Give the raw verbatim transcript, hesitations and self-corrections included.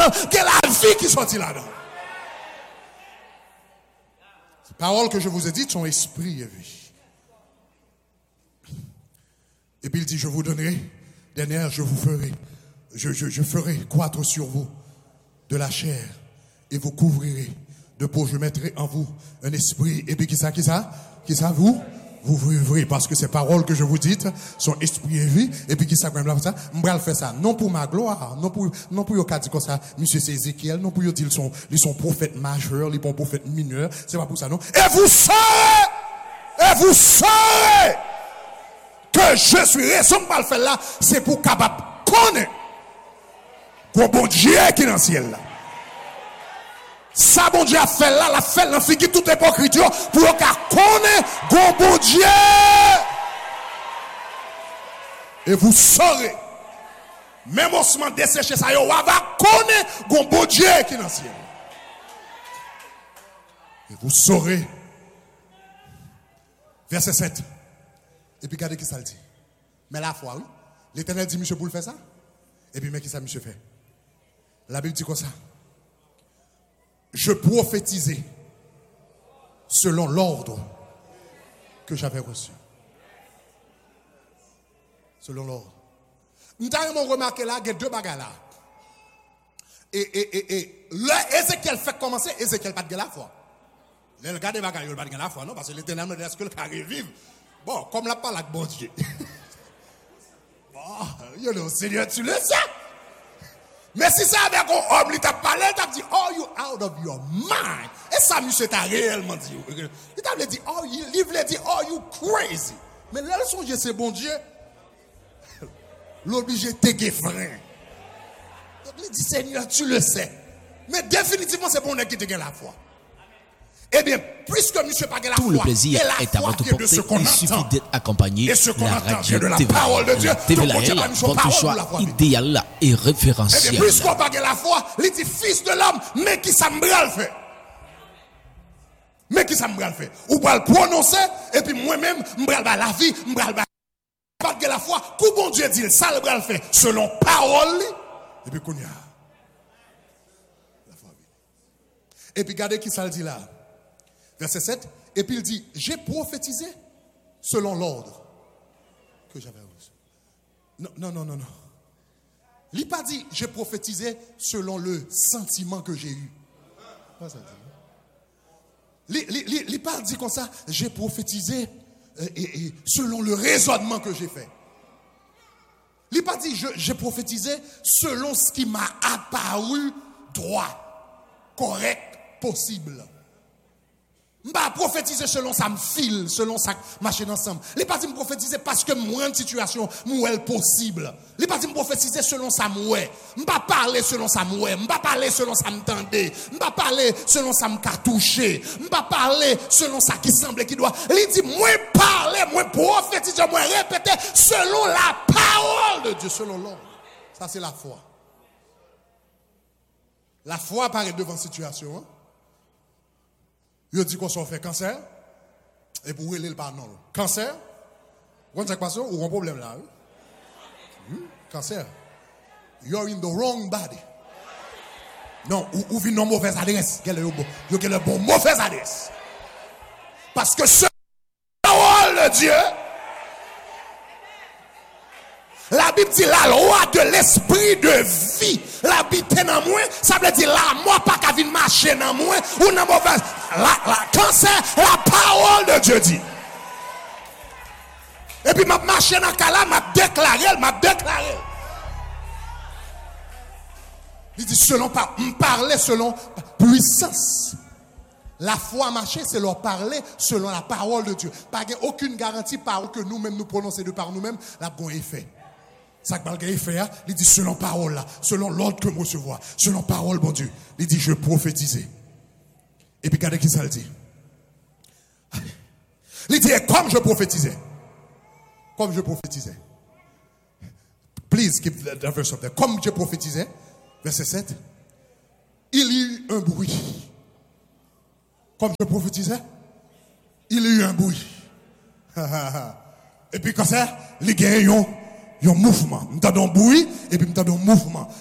que la vie qui sortit là-dedans. Les paroles que je vous ai dites sont esprit et vie. Et puis il dit, je vous donnerai des nerfs, je vous ferai, je, je, je ferai croître sur vous de la chair et vous couvrirez de peau. Je mettrai en vous un esprit. Et puis qui ça, qui ça, qui ça, vous Vous vivrez, parce que ces paroles que je vous dis sont esprit et vie. Et puis qui ça, comme ça, m'bral fait ça, non pour ma gloire, non pour, non pour yon dire comme ça, monsieur c'est Ézéchiel, non pour yon dire, ils sont, ils sont prophètes majeurs, ils sont prophètes mineurs, c'est pas pour ça, non. Et vous saurez, et vous saurez, que je suis raison pour le faire là, c'est pour capable connaître que bon Dieu qui est dans le ciel là. Ça bon Dieu a fait là, la fait dans figure toute hypocriture pour qu'on connaisse que bon Dieu. Et vous saurez, même osement desséché ça, vous va connaître que bon Dieu qui est dans le ciel. Et vous saurez. Verset sept. Et puis regardez qui ça le dit. Mais la foi, oui. L'Éternel dit, monsieur, pour le faire ça. Et puis, mais qui ça, monsieur, fait? La Bible dit comme ça. Je prophétisais selon l'ordre que j'avais reçu. Selon l'ordre. Nous avons remarqué là, il y a deux bagages là. Et, et, et, et, là, Ézéchiel fait commencer, Ézéchiel pas de la foi. Le gars des bagages, il pas de la foi, non, parce que l'Éternel me dit, est-ce que le carré vive? Bon, comme la parole avec bon Dieu. Bon, you know, Seigneur, tu le sais. Mais si ça avec un homme, il t'a parlé, il t'a dit, oh, you out of your mind. Et ça, monsieur, t'a réellement dit. Il t'a dit, oh, il l'a dit, oh, you crazy. Mais là, le songe, c'est bon Dieu. L'obligé de te frein. Donc, il dit, Seigneur, tu le sais. Mais définitivement, c'est bon qui te gagne la foi. Eh bien, puisque monsieur pas la foi, tout le plaisir et la est à foi votre qui est de portée, ce qu'on il suffit entend. d'être accompagné Et ce qu'on la entend, radio c'est de la T V parole de Dieu. la T V Donc, on tient pas une votre parole choix pour la foi. idéal et Eh référentiel. bien, puisqu'on pas la foi, il dit fils de l'homme, mais qui ça m'bral fait? Mais qui ça m'bral fait? Ou pas le prononcer, et puis moi-même, m'bral ba la vie, m'bral ba pas de la foi, qu'au bon Dieu dit, ça le bral fait, selon parole, et puis qu'on y a. La foi. Et puis, regardez qui ça le dit là. Verset sept, et puis il dit, j'ai prophétisé selon l'ordre que j'avais reçu. Non, non, non, non, non. Il n'a pas dit, j'ai prophétisé selon le sentiment que j'ai eu. Pas ça dit. Il n'a pas dit comme ça, j'ai prophétisé euh, et, et, selon le raisonnement que j'ai fait. Il n'a pas dit, je, j'ai prophétisé selon ce qui m'a apparu droit, correct, possible. Je pas prophétiser selon ça me file, selon ça marcher ensemble. Les pas me prophétiser parce que moi une situation moi possible. Les pas me prophétiser selon ça moi. Je pas parler selon ça moi, je pas parler selon ça me tendait, je pas parler selon ça me cartoucher, je pas parler selon ça qui semble qui doit. Il dit moi parler, moi prophétiser, moi répéter selon la parole de Dieu, selon l'ordre. Ça c'est la foi. La foi apparaît devant situation. Hein? Il dit qu'on s'en fait cancer, et pour aller le pardon. Cancer, vous savez quoi ça? Ou un problème là? Hmm? Cancer. You're in the wrong body. Non, ou vient une mauvaise adresse. Quelle est le bon mauvaise adresse? Parce que ce parole de Dieu, la Bible dit la loi de l'esprit de vie. La Bible est dans moi, ça veut dire la mort pas qu'à venir marcher dans moi ou dans mauvaise. La, la cancer, la parole de Dieu dit. Et puis m'a marché dans là, m'a déclaré, m'a déclaré. Il dit selon pas, me parler selon puissance. La foi marcher, c'est leur parler selon la parole de Dieu. Pas aucune garantie par que nous-mêmes nous prononcer de par nous-mêmes, la bon effet. Ça que malgré fait, il dit selon parole là, selon l'ordre que moi recevoir, selon parole bon Dieu. Il dit je prophétisais. Et puis regardez qui ça le dit. Il dit comme je prophétisais. Comme je prophétisais. Please keep the, the verse up there. Comme je prophétisais, verset sept. Il y eut un bruit. Comme je prophétisais, il y eut un bruit. Et puis quand ça, il y a eu un mouvement. Nous avons un bruit et puis nous avons un mouvement.